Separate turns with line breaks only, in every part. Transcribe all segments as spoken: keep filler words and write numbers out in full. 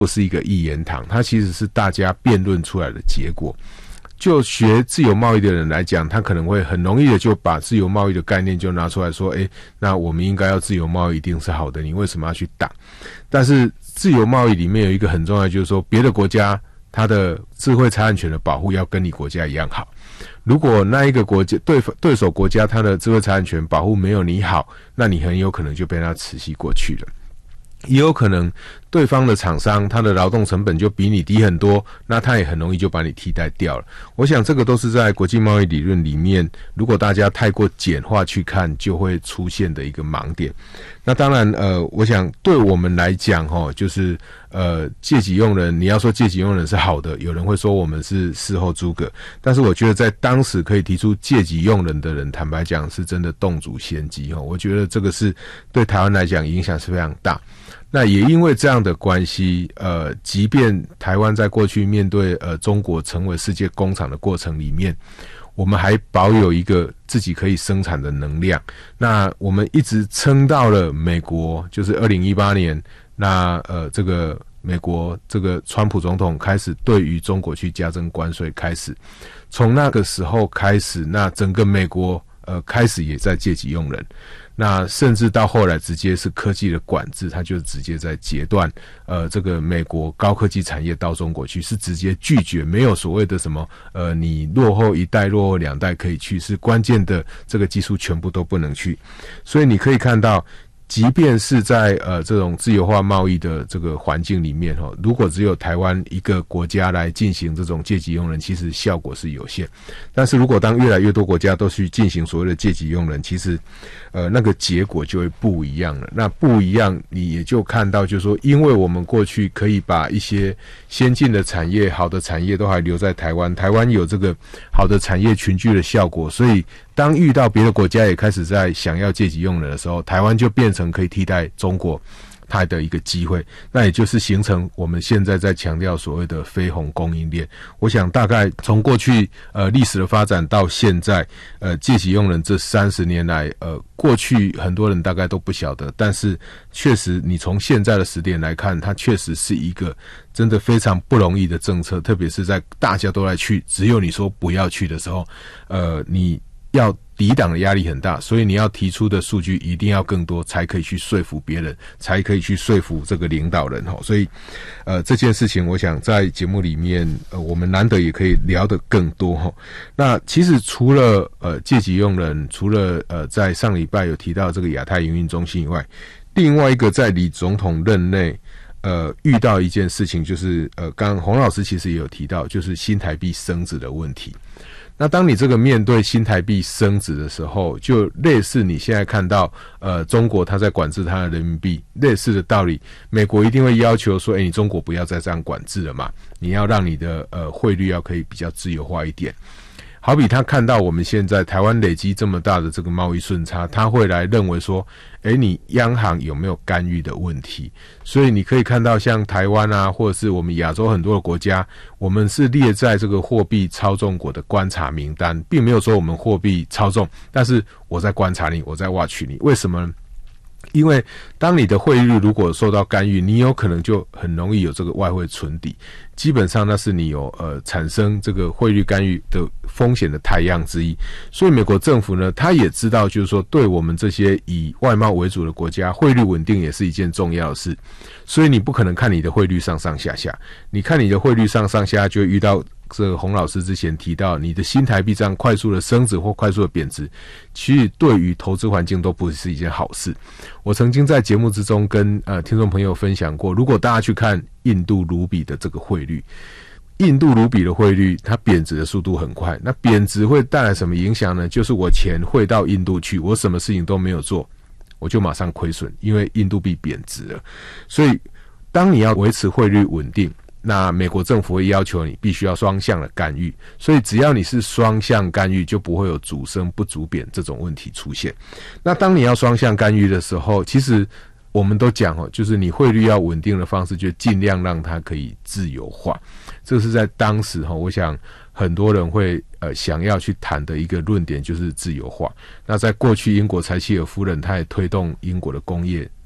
不是一个一言堂，它其实是大家辩论出来的结果。就学自由贸易的人来讲，他可能会很容易的就把自由贸易的概念就拿出来说，诶，那我们应该要自由贸易一定是好的，你为什么要去挡？但是自由贸易里面有一个很重要，就是说别的国家它的智慧财产权的保护要跟你国家一样好。如果那一个国家对对手国家它的智慧财产权保护没有你好，那你很有可能就被它持续过去了。也有可能对方的厂商他的劳动成本就比你低很多，那他也很容易就把你替代掉了。我想这个都是在国际贸易理论里面，如果大家太过简化去看，就会出现的一个盲点。那当然呃我想对我们来讲齁，就是呃借己用人，你要说借己用人是好的，有人会说我们是事后诸葛，但是我觉得在当时可以提出借己用人的人，坦白讲是真的洞烛先机齁。我觉得这个是对台湾来讲影响是非常大。那也因为这样的关系，呃，即便台湾在过去面对呃中国成为世界工厂的过程里面，我们还保有一个自己可以生产的能量。那我们一直撑到了美国，就是二零一八年，那呃这个美国这个川普总统开始对于中国去加征关税开始，从那个时候开始，那整个美国呃开始也在借己用人。那甚至到后来直接是科技的管制，它就直接在截断呃这个美国高科技产业到中国去，是直接拒绝，没有所谓的什么呃你落后一代落后两代可以去，是关键的这个技术全部都不能去。所以你可以看到，即便是在呃这种自由化贸易的这个环境里面齁，如果只有台湾一个国家来进行这种借己用人，其实效果是有限。但是如果当越来越多国家都去进行所谓的借己用人，其实呃那个结果就会不一样了。那不一样，你也就看到就是说，因为我们过去可以把一些先进的产业、好的产业都还留在台湾，台湾有这个好的产业群聚的效果，所以当遇到别的国家也开始在想要借己用人的时候，台湾就变成可以替代中国它的一个机会，那也就是形成我们现在在强调所谓的非红供应链。我想大概从过去呃历史的发展到现在，呃借己用人这三十年来，呃过去很多人大概都不晓得，但是确实你从现在的时点来看，它确实是一个真的非常不容易的政策，特别是在大家都来去，只有你说不要去的时候，呃你要抵挡的压力很大，所以你要提出的数据一定要更多，才可以去说服别人，才可以去说服这个领导人。所以呃这件事情我想在节目里面呃我们难得也可以聊得更多。那其实除了呃借己用人，除了呃在上礼拜有提到这个亚太营运中心以外，另外一个在李总统任内呃遇到一件事情，就是呃刚刚洪老师其实也有提到，就是新台币升值的问题。那当你这个面对新台币升值的时候，就类似你现在看到呃中国它在管制它的人民币，类似的道理，美国一定会要求说，诶你中国不要再这样管制了嘛，你要让你的呃汇率要可以比较自由化一点。好比他看到我们现在台湾累积这么大的这个贸易顺差，他会来认为说，诶你央行有没有干预的问题。所以你可以看到像台湾啊，或者是我们亚洲很多的国家，我们是列在这个货币操纵国的观察名单，并没有说我们货币操纵，但是我在观察你，我在 watch 你。为什么呢？因为当你的汇率如果受到干预，你有可能就很容易有这个外汇存底，基本上那是你有呃产生这个汇率干预的风险的太阳之一。所以美国政府呢，他也知道就是说，对我们这些以外贸为主的国家，汇率稳定也是一件重要的事。所以你不可能看你的汇率上上下下，你看你的汇率上上下就会遇到这个洪老师之前提到，你的新台币这样快速的升值或快速的贬值，其实对于投资环境都不是一件好事。我曾经在节目之中跟呃听众朋友分享过，如果大家去看印度卢比的这个汇率，印度卢比的汇率它贬值的速度很快，那贬值会带来什么影响呢？就是我钱汇到印度去，我什么事情都没有做，我就马上亏损，因为印度币贬值了。所以当你要维持汇率稳定，那美国政府会要求你必须要双向的干预，所以只要你是双向干预，就不会有主升不主贬这种问题出现。那当你要双向干预的时候，其实我们都讲哦，就是你汇率要稳定的方式，就尽量让它可以自由化。这是在当时哈，我想很多人会呃想要去谈的一个论点，就是自由化。那在过去，英国柴契尔夫人她也推动英国的工业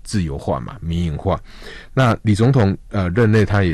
自由化嘛，民营化。那李总统呃任内他也